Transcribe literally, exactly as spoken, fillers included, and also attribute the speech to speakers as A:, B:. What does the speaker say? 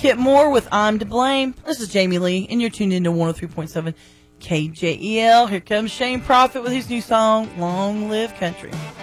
A: Kit Moore with I'm to Blame. This is Jamie Lee, and you're tuned into one oh three point seven K J E L. Here comes Shane Prophet with his new song, Long Live Country.